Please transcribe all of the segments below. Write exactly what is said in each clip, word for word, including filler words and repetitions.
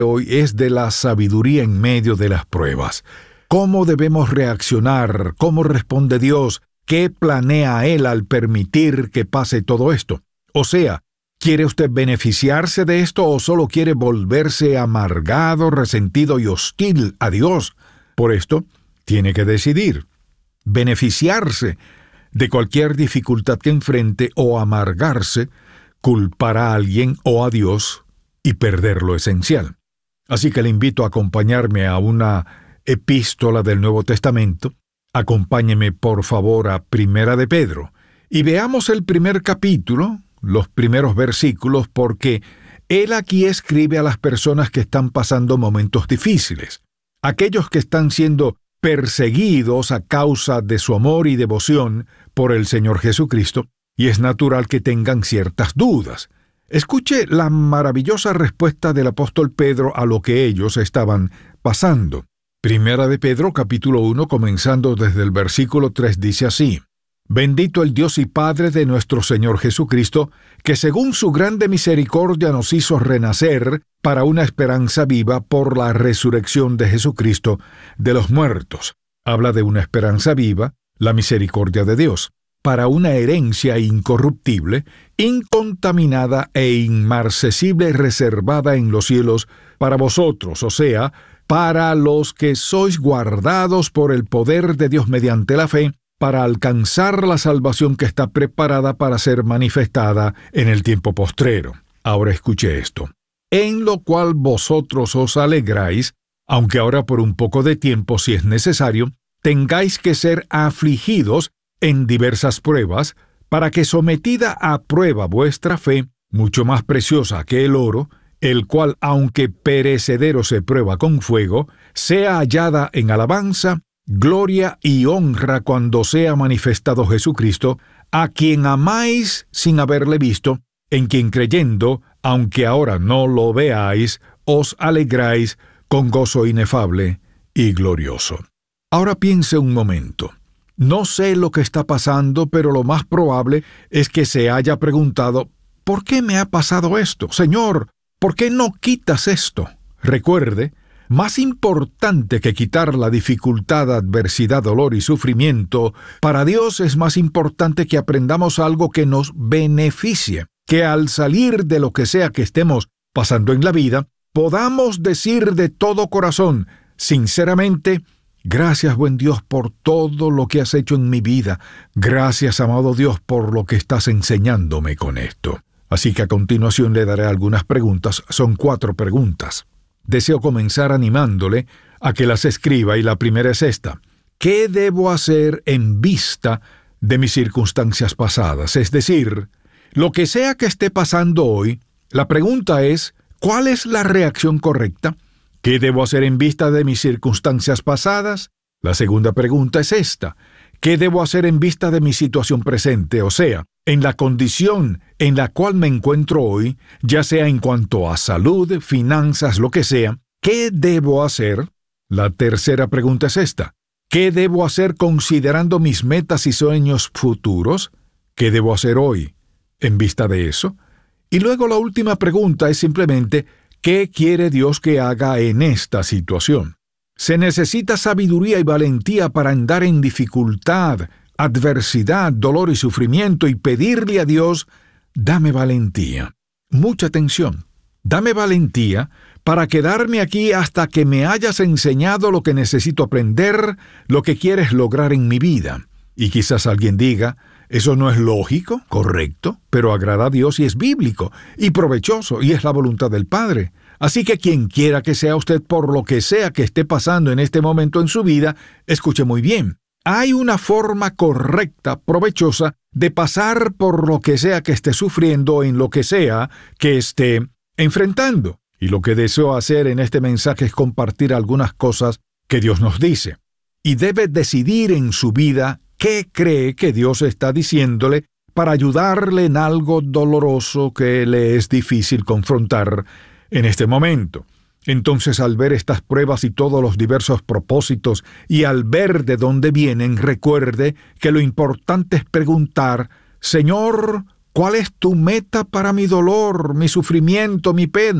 hoy es de la sabiduría en medio de las pruebas. ¿Cómo debemos reaccionar? ¿Cómo responde Dios? ¿Qué planea Él al permitir que pase todo esto? O sea, ¿quiere usted beneficiarse de esto o solo quiere volverse amargado, resentido y hostil a Dios? Por esto, tiene que decidir. Beneficiarse de cualquier dificultad que enfrente o amargarse, culpar a alguien o a Dios y perder lo esencial. Así que le invito a acompañarme a una epístola del Nuevo Testamento. Acompáñeme por favor a Primera de Pedro y veamos el primer capítulo, los primeros versículos, porque él aquí escribe a las personas que están pasando momentos difíciles, aquellos que están siendo perseguidos a causa de su amor y devoción por el Señor Jesucristo, y es natural que tengan ciertas dudas. Escuche la maravillosa respuesta del apóstol Pedro a lo que ellos estaban pasando. Primera de Pedro, capítulo uno, comenzando desde el versículo tres, dice así: Bendito el Dios y Padre de nuestro Señor Jesucristo, que según su grande misericordia nos hizo renacer para una esperanza viva por la resurrección de Jesucristo de los muertos. Habla de una esperanza viva, la misericordia de Dios, para una herencia incorruptible, incontaminada e inmarcesible, reservada en los cielos para vosotros, o sea, para los que sois guardados por el poder de Dios mediante la fe, para alcanzar la salvación que está preparada para ser manifestada en el tiempo postrero. Ahora escuche esto. En lo cual vosotros os alegráis, aunque ahora por un poco de tiempo, si es necesario, tengáis que ser afligidos en diversas pruebas, para que sometida a prueba vuestra fe, mucho más preciosa que el oro, el cual, aunque perecedero se prueba con fuego, sea hallada en alabanza, gloria y honra cuando sea manifestado Jesucristo, a quien amáis sin haberle visto, en quien creyendo, aunque ahora no lo veáis, os alegráis con gozo inefable y glorioso. Ahora piense un momento. No sé lo que está pasando, pero lo más probable es que se haya preguntado, ¿por qué me ha pasado esto? Señor, ¿por qué no quitas esto? Recuerde, más importante que quitar la dificultad, adversidad, dolor y sufrimiento, para Dios es más importante que aprendamos algo que nos beneficie, que al salir de lo que sea que estemos pasando en la vida, podamos decir de todo corazón, sinceramente, gracias, buen Dios, por todo lo que has hecho en mi vida. Gracias, amado Dios, por lo que estás enseñándome con esto. Así que a continuación le daré algunas preguntas. Son cuatro preguntas. Deseo comenzar animándole a que las escriba y la primera es esta. ¿Qué debo hacer en vista de mis circunstancias pasadas? Es decir, lo que sea que esté pasando hoy, la pregunta es, ¿cuál es la reacción correcta? ¿Qué debo hacer en vista de mis circunstancias pasadas? La segunda pregunta es esta. ¿Qué debo hacer en vista de mi situación presente? O sea, en la condición en la cual me encuentro hoy, ya sea en cuanto a salud, finanzas, lo que sea, ¿qué debo hacer? La tercera pregunta es esta. ¿Qué debo hacer considerando mis metas y sueños futuros? ¿Qué debo hacer hoy en vista de eso? Y luego la última pregunta es simplemente, ¿qué quiere Dios que haga en esta situación? Se necesita sabiduría y valentía para andar en dificultad, adversidad, dolor y sufrimiento y pedirle a Dios, dame valentía. Mucha atención. Dame valentía para quedarme aquí hasta que me hayas enseñado lo que necesito aprender, lo que quieres lograr en mi vida. Y quizás alguien diga, eso no es lógico, correcto, pero agrada a Dios y es bíblico, y provechoso, y es la voluntad del Padre. Así que quien quiera que sea usted por lo que sea que esté pasando en este momento en su vida, escuche muy bien. Hay una forma correcta, provechosa, de pasar por lo que sea que esté sufriendo en lo que sea que esté enfrentando. Y lo que deseo hacer en este mensaje es compartir algunas cosas que Dios nos dice. Y debe decidir en su vida qué cree que Dios está diciéndole para ayudarle en algo doloroso que le es difícil confrontar en este momento. Entonces, al ver estas pruebas y todos los diversos propósitos, y al ver de dónde vienen, recuerde que lo importante es preguntar, Señor, ¿cuál es tu meta para mi dolor, mi sufrimiento, mi pena?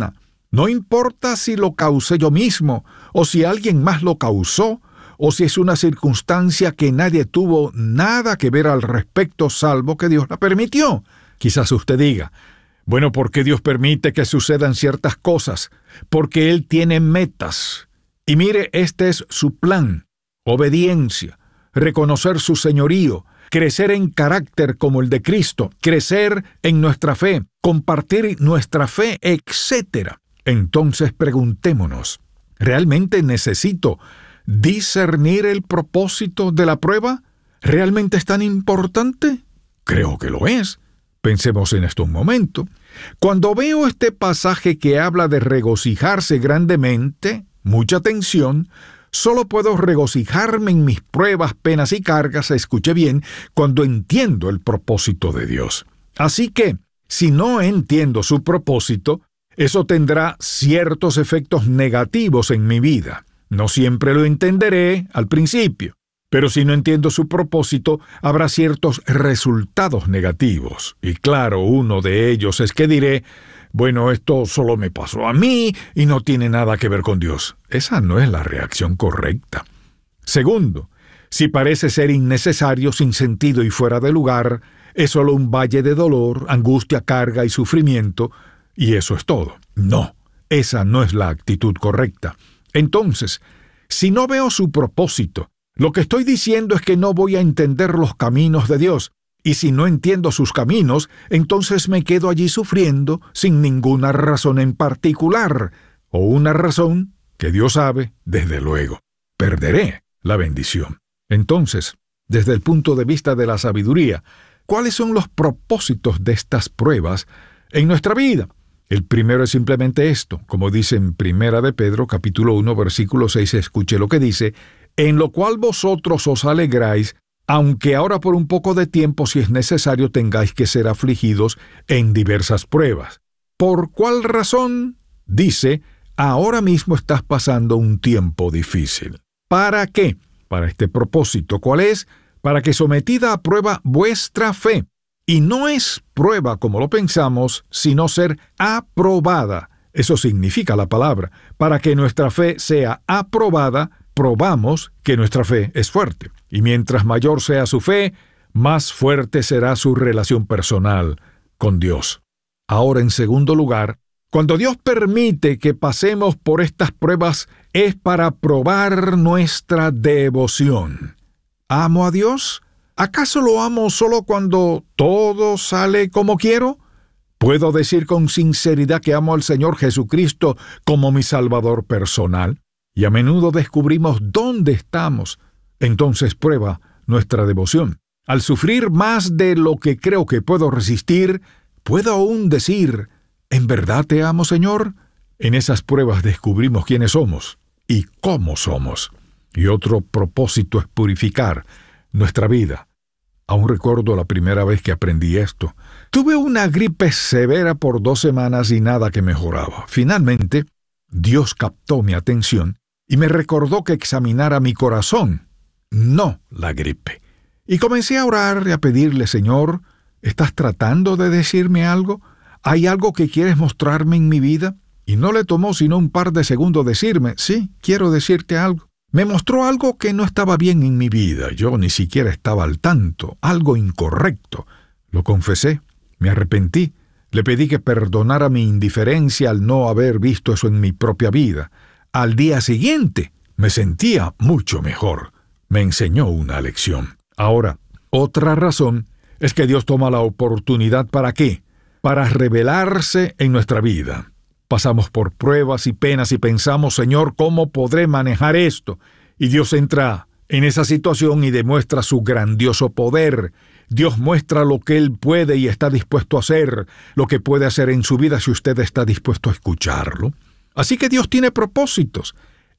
No importa si lo causé yo mismo, o si alguien más lo causó, o si es una circunstancia que nadie tuvo nada que ver al respecto, salvo que Dios la permitió. Quizás usted diga, bueno, ¿por qué Dios permite que sucedan ciertas cosas? Porque Él tiene metas. Y mire, este es su plan: obediencia, reconocer su señorío, crecer en carácter como el de Cristo, crecer en nuestra fe, compartir nuestra fe, etcétera. Entonces preguntémonos, ¿realmente necesito discernir el propósito de la prueba? ¿Realmente es tan importante? Creo que lo es. Pensemos en esto un momento. Cuando veo este pasaje que habla de regocijarse grandemente, mucha atención, solo puedo regocijarme en mis pruebas, penas y cargas, escuche bien, cuando entiendo el propósito de Dios. Así que, si no entiendo su propósito, eso tendrá ciertos efectos negativos en mi vida. No siempre lo entenderé al principio, pero si no entiendo su propósito, habrá ciertos resultados negativos. Y claro, uno de ellos es que diré, bueno, esto solo me pasó a mí y no tiene nada que ver con Dios. Esa no es la reacción correcta. Segundo, si parece ser innecesario, sin sentido y fuera de lugar, es solo un valle de dolor, angustia, carga y sufrimiento, y eso es todo. No, esa no es la actitud correcta. Entonces, si no veo su propósito, lo que estoy diciendo es que no voy a entender los caminos de Dios, y si no entiendo sus caminos, entonces me quedo allí sufriendo sin ninguna razón en particular, o una razón que Dios sabe, desde luego. Perderé la bendición. Entonces, desde el punto de vista de la sabiduría, ¿cuáles son los propósitos de estas pruebas en nuestra vida? El primero es simplemente esto, como dice en Primera de Pedro, capítulo uno, versículo seis, escuche lo que dice, en lo cual vosotros os alegráis, aunque ahora por un poco de tiempo, si es necesario, tengáis que ser afligidos en diversas pruebas. ¿Por cuál razón? Dice, ahora mismo estás pasando un tiempo difícil. ¿Para qué? Para este propósito. ¿Cuál es? Para que sometida a prueba vuestra fe. Y no es prueba como lo pensamos, sino ser aprobada. Eso significa la palabra. Para que nuestra fe sea aprobada, probamos que nuestra fe es fuerte. Y mientras mayor sea su fe, más fuerte será su relación personal con Dios. Ahora, en segundo lugar, cuando Dios permite que pasemos por estas pruebas, es para probar nuestra devoción. ¿Amo a Dios? ¿Acaso lo amo solo cuando todo sale como quiero? ¿Puedo decir con sinceridad que amo al Señor Jesucristo como mi Salvador personal? Y a menudo descubrimos dónde estamos. Entonces prueba nuestra devoción. Al sufrir más de lo que creo que puedo resistir, puedo aún decir, ¿en verdad te amo, Señor? En esas pruebas descubrimos quiénes somos y cómo somos. Y otro propósito es purificar nuestra vida. Aún recuerdo la primera vez que aprendí esto. Tuve una gripe severa por dos semanas y nada que mejoraba. Finalmente, Dios captó mi atención y me recordó que examinara mi corazón, no la gripe. Y comencé a orar y a pedirle, Señor, ¿estás tratando de decirme algo? ¿Hay algo que quieres mostrarme en mi vida? Y no le tomó sino un par de segundos decirme, sí, quiero decirte algo. Me mostró algo que no estaba bien en mi vida. Yo ni siquiera estaba al tanto, algo incorrecto. Lo confesé, me arrepentí, le pedí que perdonara mi indiferencia al no haber visto eso en mi propia vida. Al día siguiente me sentía mucho mejor. Me enseñó una lección. Ahora, otra razón es que Dios toma la oportunidad ¿para qué? Para revelarse en nuestra vida. Pasamos por pruebas y penas y pensamos, Señor, ¿cómo podré manejar esto? Y Dios entra en esa situación y demuestra su grandioso poder. Dios muestra lo que Él puede y está dispuesto a hacer, lo que puede hacer en su vida si usted está dispuesto a escucharlo. Así que Dios tiene propósitos.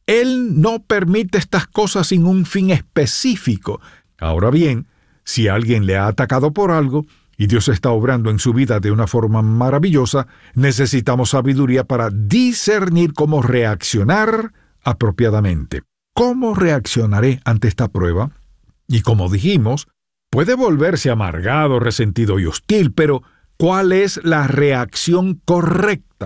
Él no permite estas cosas sin un fin específico. Ahora bien, si alguien le ha atacado por algo, y Dios está obrando en su vida de una forma maravillosa, necesitamos sabiduría para discernir cómo reaccionar apropiadamente. ¿Cómo reaccionaré ante esta prueba? Y como dijimos, puede volverse amargado, resentido y hostil, pero ¿cuál es la reacción correcta?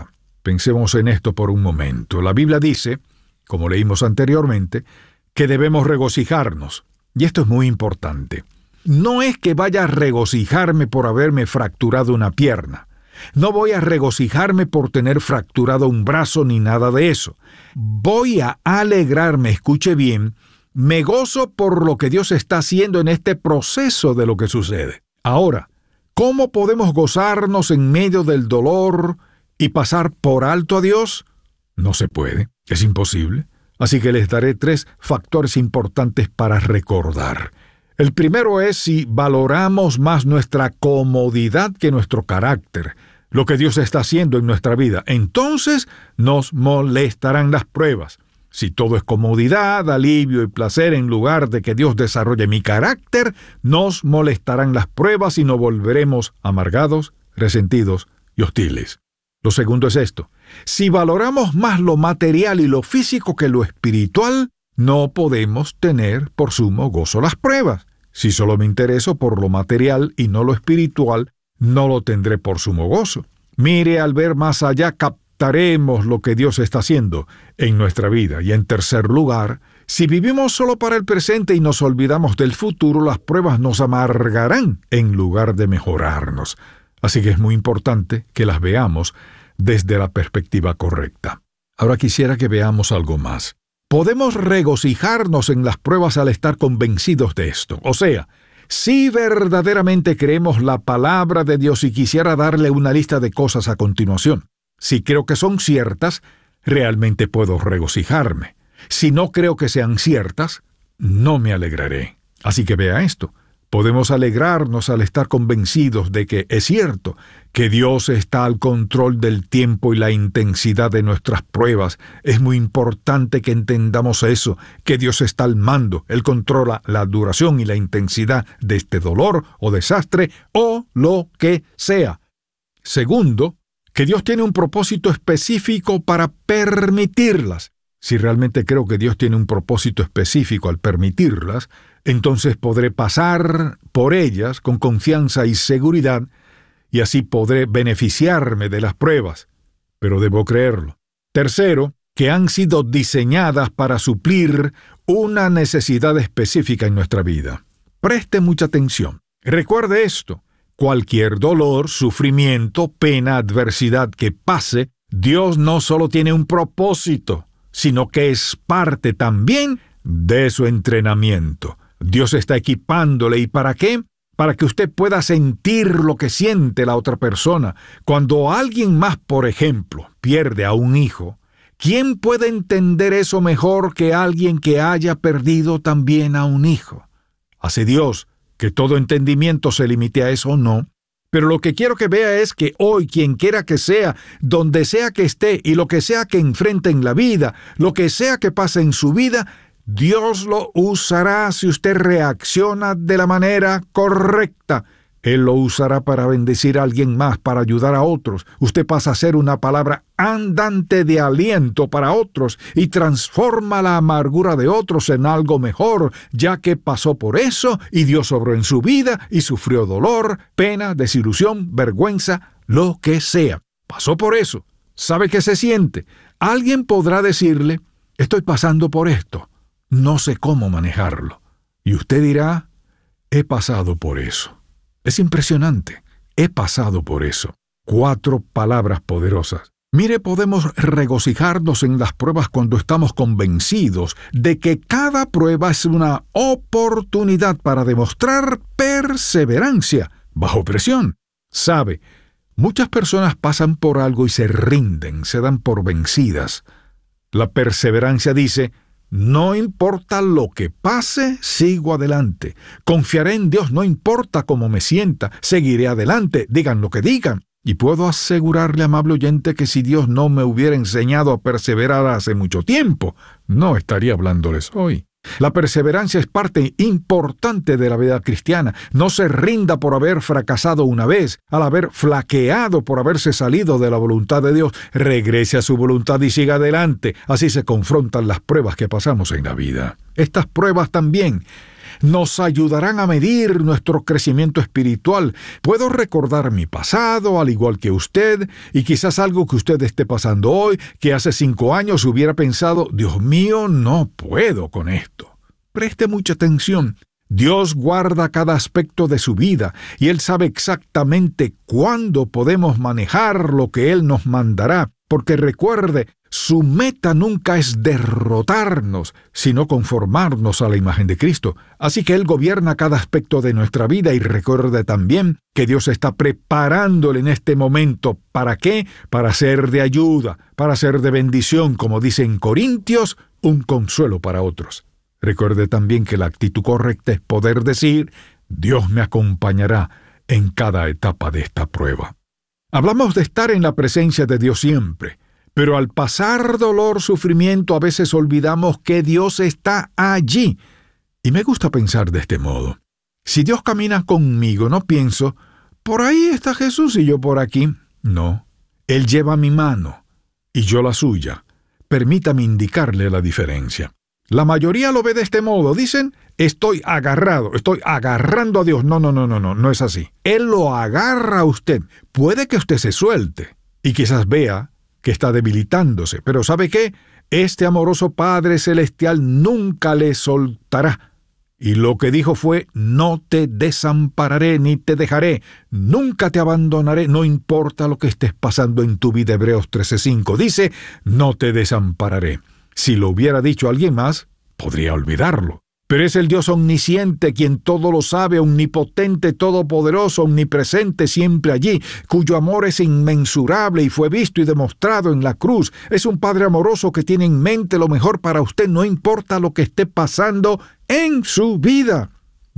Pensemos en esto por un momento. La Biblia dice, como leímos anteriormente, que debemos regocijarnos. Y esto es muy importante. No es que vaya a regocijarme por haberme fracturado una pierna. No voy a regocijarme por tener fracturado un brazo ni nada de eso. Voy a alegrarme, escuche bien, me gozo por lo que Dios está haciendo en este proceso de lo que sucede. Ahora, ¿cómo podemos gozarnos en medio del dolor y pasar por alto a Dios? No se puede, es imposible. Así que les daré tres factores importantes para recordar. El primero es si valoramos más nuestra comodidad que nuestro carácter, lo que Dios está haciendo en nuestra vida. Entonces nos molestarán las pruebas. Si todo es comodidad, alivio y placer en lugar de que Dios desarrolle mi carácter, nos molestarán las pruebas y nos volveremos amargados, resentidos y hostiles. Lo segundo es esto. Si valoramos más lo material y lo físico que lo espiritual, no podemos tener por sumo gozo las pruebas. Si solo me intereso por lo material y no lo espiritual, no lo tendré por sumo gozo. Mire, al ver más allá, captaremos lo que Dios está haciendo en nuestra vida. Y en tercer lugar, si vivimos solo para el presente y nos olvidamos del futuro, las pruebas nos amargarán en lugar de mejorarnos. Así que es muy importante que las veamos desde la perspectiva correcta. Ahora quisiera que veamos algo más. Podemos regocijarnos en las pruebas al estar convencidos de esto. O sea, si verdaderamente creemos la palabra de Dios, y quisiera darle una lista de cosas a continuación. Si creo que son ciertas, realmente puedo regocijarme. Si no creo que sean ciertas, no me alegraré. Así que vea esto. Podemos alegrarnos al estar convencidos de que es cierto que Dios está al control del tiempo y la intensidad de nuestras pruebas. Es muy importante que entendamos eso, que Dios está al mando. Él controla la duración y la intensidad de este dolor o desastre o lo que sea. Segundo, que Dios tiene un propósito específico para permitirlas. Si realmente creo que Dios tiene un propósito específico al permitirlas, entonces podré pasar por ellas con confianza y seguridad, y así podré beneficiarme de las pruebas. Pero debo creerlo. Tercero, que han sido diseñadas para suplir una necesidad específica en nuestra vida. Preste mucha atención. Recuerde esto. Cualquier dolor, sufrimiento, pena, adversidad que pase, Dios no solo tiene un propósito, sino que es parte también de su entrenamiento. Dios está equipándole. ¿Y para qué? Para que usted pueda sentir lo que siente la otra persona. Cuando alguien más, por ejemplo, pierde a un hijo, ¿quién puede entender eso mejor que alguien que haya perdido también a un hijo? ¿Hace Dios que todo entendimiento se limite a eso? No. Pero lo que quiero que vea es que hoy, quien quiera que sea, donde sea que esté y lo que sea que enfrente en la vida, lo que sea que pase en su vida, Dios lo usará si usted reacciona de la manera correcta. Él lo usará para bendecir a alguien más, para ayudar a otros. Usted pasa a ser una palabra andante de aliento para otros y transforma la amargura de otros en algo mejor, ya que pasó por eso y Dios obró en su vida y sufrió dolor, pena, desilusión, vergüenza, lo que sea. Pasó por eso. ¿Sabe qué se siente? Alguien podrá decirle, estoy pasando por esto. No sé cómo manejarlo. Y usted dirá, he pasado por eso. Es impresionante. He pasado por eso. Cuatro palabras poderosas. Mire, podemos regocijarnos en las pruebas cuando estamos convencidos de que cada prueba es una oportunidad para demostrar perseverancia bajo presión. Sabe, muchas personas pasan por algo y se rinden, se dan por vencidas. La perseverancia dice, no importa lo que pase, sigo adelante. Confiaré en Dios, no importa cómo me sienta, seguiré adelante, digan lo que digan. Y puedo asegurarle, amable oyente, que si Dios no me hubiera enseñado a perseverar hace mucho tiempo, no estaría hablándoles hoy. La perseverancia es parte importante de la vida cristiana. No se rinda por haber fracasado una vez, al haber flaqueado por haberse salido de la voluntad de Dios. Regrese a su voluntad y siga adelante. Así se confrontan las pruebas que pasamos en la vida. Estas pruebas también nos ayudarán a medir nuestro crecimiento espiritual. Puedo recordar mi pasado, al igual que usted, y quizás algo que usted esté pasando hoy, que hace cinco años hubiera pensado, Dios mío, no puedo con esto. Preste mucha atención. Dios guarda cada aspecto de su vida y Él sabe exactamente cuándo podemos manejar lo que Él nos mandará, porque recuerde, su meta nunca es derrotarnos, sino conformarnos a la imagen de Cristo. Así que Él gobierna cada aspecto de nuestra vida y recuerde también que Dios está preparándole en este momento. ¿Para qué? Para ser de ayuda, para ser de bendición, como dice en Corintios, un consuelo para otros. Recuerde también que la actitud correcta es poder decir, Dios me acompañará en cada etapa de esta prueba. Hablamos de estar en la presencia de Dios siempre, pero al pasar dolor, sufrimiento, a veces olvidamos que Dios está allí. Y me gusta pensar de este modo. Si Dios camina conmigo, no pienso, por ahí está Jesús y yo por aquí. No, Él lleva mi mano y yo la suya. Permítame indicarle la diferencia. La mayoría lo ve de este modo. Dicen, estoy agarrado, estoy agarrando a Dios. No, no, no, no, no, no es así. Él lo agarra a usted. Puede que usted se suelte y quizás vea que está debilitándose. Pero ¿sabe qué? Este amoroso Padre Celestial nunca le soltará. Y lo que dijo fue, no te desampararé ni te dejaré. Nunca te abandonaré, no importa lo que estés pasando en tu vida. Hebreos trece cinco dice, no te desampararé. Si lo hubiera dicho alguien más, podría olvidarlo. Pero es el Dios omnisciente, quien todo lo sabe, omnipotente, todopoderoso, omnipresente, siempre allí, cuyo amor es inmensurable y fue visto y demostrado en la cruz. Es un Padre amoroso que tiene en mente lo mejor para usted, no importa lo que esté pasando en su vida.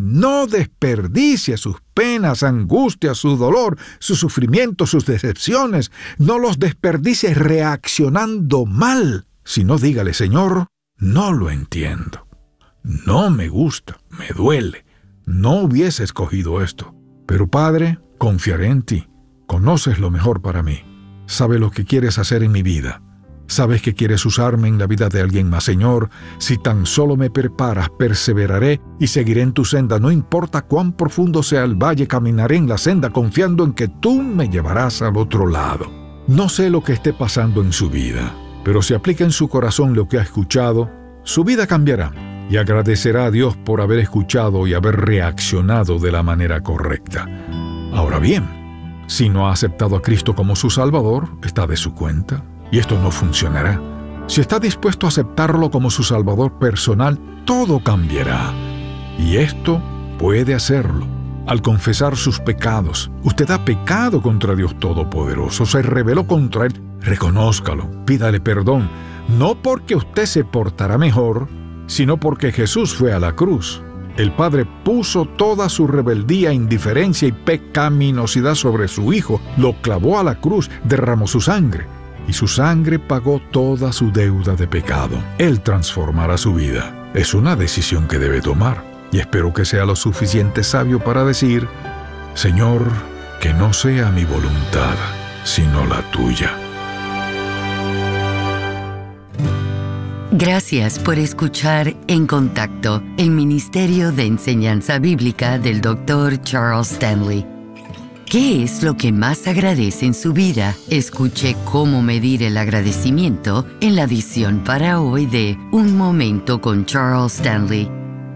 No desperdicie sus penas, angustias, su dolor, su sufrimiento, sus decepciones. No los desperdicie reaccionando mal. Si no, dígale, Señor, no lo entiendo. No me gusta, me duele. No hubiese escogido esto. Pero, Padre, confiaré en ti. Conoces lo mejor para mí. Sabes lo que quieres hacer en mi vida. Sabes que quieres usarme en la vida de alguien más. Señor, si tan solo me preparas, perseveraré y seguiré en tu senda. No importa cuán profundo sea el valle, caminaré en la senda confiando en que tú me llevarás al otro lado. No sé lo que esté pasando en su vida, pero si aplica en su corazón lo que ha escuchado, su vida cambiará y agradecerá a Dios por haber escuchado y haber reaccionado de la manera correcta. Ahora bien, si no ha aceptado a Cristo como su Salvador, está de su cuenta y esto no funcionará. Si está dispuesto a aceptarlo como su Salvador personal, todo cambiará. Y esto puede hacerlo. Al confesar sus pecados, usted ha pecado contra Dios Todopoderoso, se rebeló contra Él. Reconózcalo, pídale perdón, no porque usted se portará mejor, sino porque Jesús fue a la cruz. El Padre puso toda su rebeldía, indiferencia y pecaminosidad sobre su Hijo, lo clavó a la cruz, derramó su sangre, y su sangre pagó toda su deuda de pecado. Él transformará su vida. Es una decisión que debe tomar, y espero que sea lo suficiente sabio para decir, Señor, que no sea mi voluntad, sino la tuya. Gracias por escuchar En Contacto, el Ministerio de Enseñanza Bíblica del doctor Charles Stanley. ¿Qué es lo que más agradece en su vida? Escuche cómo medir el agradecimiento en la edición para hoy de Un Momento con Charles Stanley.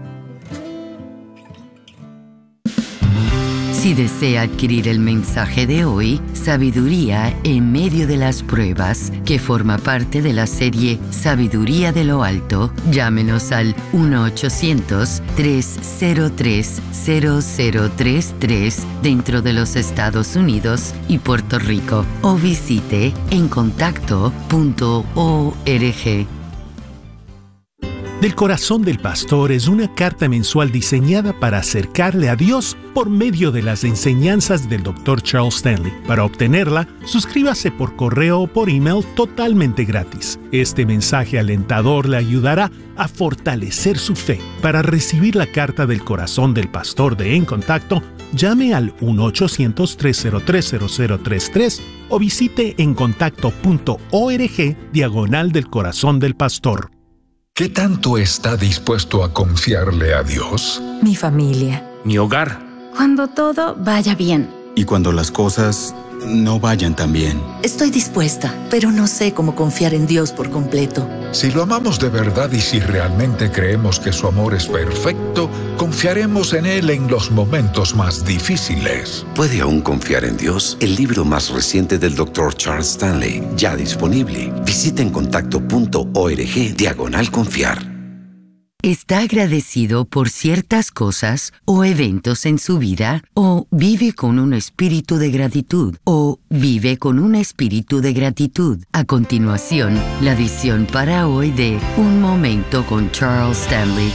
Si desea adquirir el mensaje de hoy, Sabiduría en medio de las pruebas, que forma parte de la serie Sabiduría de lo Alto, llámenos al uno ochocientos, tres cero tres, cero cero tres tres dentro de los Estados Unidos y Puerto Rico o visite en contacto punto org. Del Corazón del Pastor es una carta mensual diseñada para acercarle a Dios por medio de las enseñanzas del doctor Charles Stanley. Para obtenerla, suscríbase por correo o por email totalmente gratis. Este mensaje alentador le ayudará a fortalecer su fe. Para recibir la carta del Corazón del Pastor de En Contacto, llame al uno ochocientos, tres cero tres, cero cero tres tres o visite en contacto punto org diagonal del Corazón del Pastor. ¿Qué tanto está dispuesto a confiarle a Dios? Mi familia. Mi hogar. Cuando todo vaya bien. Y cuando las cosas no vayan tan bien. Estoy dispuesta, pero no sé cómo confiar en Dios por completo. Si lo amamos de verdad y si realmente creemos que su amor es perfecto, confiaremos en Él en los momentos más difíciles. ¿Puede aún confiar en Dios? El libro más reciente del doctor Charles Stanley, ya disponible. Visita en contacto punto org diagonal confiar. ¿Está agradecido por ciertas cosas o eventos en su vida? ¿O vive con un espíritu de gratitud? ¿O vive con un espíritu de gratitud? A continuación, la edición para hoy de Un Momento con Charles Stanley.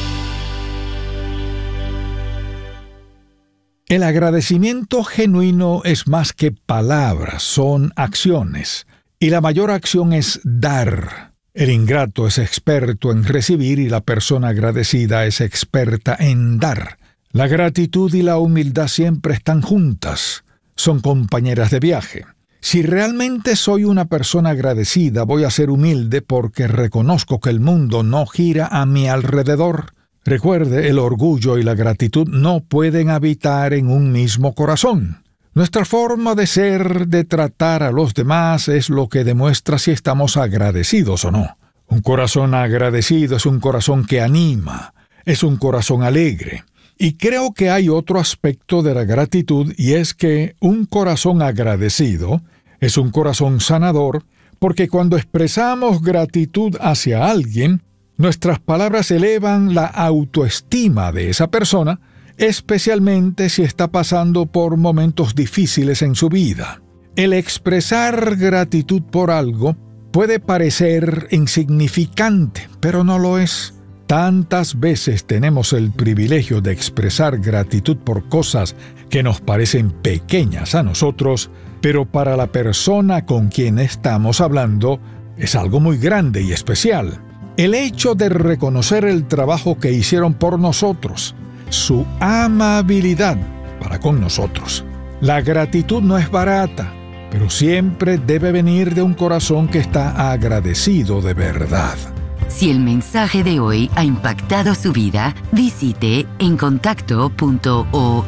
El agradecimiento genuino es más que palabras, son acciones. Y la mayor acción es dar. El ingrato es experto en recibir y la persona agradecida es experta en dar. La gratitud y la humildad siempre están juntas. Son compañeras de viaje. Si realmente soy una persona agradecida, voy a ser humilde porque reconozco que el mundo no gira a mi alrededor. Recuerde, el orgullo y la gratitud no pueden habitar en un mismo corazón. Nuestra forma de ser, de tratar a los demás, es lo que demuestra si estamos agradecidos o no. Un corazón agradecido es un corazón que anima, es un corazón alegre. Y creo que hay otro aspecto de la gratitud, y es que un corazón agradecido es un corazón sanador, porque cuando expresamos gratitud hacia alguien, nuestras palabras elevan la autoestima de esa persona, especialmente si está pasando por momentos difíciles en su vida. El expresar gratitud por algo puede parecer insignificante, pero no lo es. Tantas veces tenemos el privilegio de expresar gratitud por cosas que nos parecen pequeñas a nosotros, pero para la persona con quien estamos hablando es algo muy grande y especial. El hecho de reconocer el trabajo que hicieron por nosotros, su amabilidad para con nosotros. La gratitud no es barata, pero siempre debe venir de un corazón que está agradecido de verdad. Si el mensaje de hoy ha impactado su vida, visite en contacto punto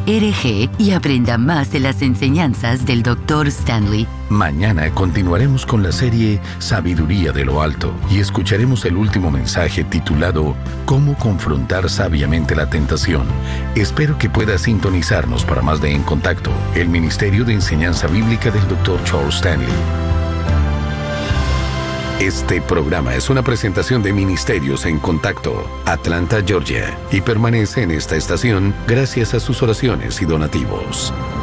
org y aprenda más de las enseñanzas del doctor Stanley. Mañana continuaremos con la serie Sabiduría de lo Alto y escucharemos el último mensaje titulado Cómo confrontar sabiamente la tentación. Espero que pueda sintonizarnos para más de En Contacto, el Ministerio de Enseñanza Bíblica del doctor Charles Stanley. Este programa es una presentación de Ministerios en Contacto, Atlanta, Georgia, y permanece en esta estación gracias a sus oraciones y donativos.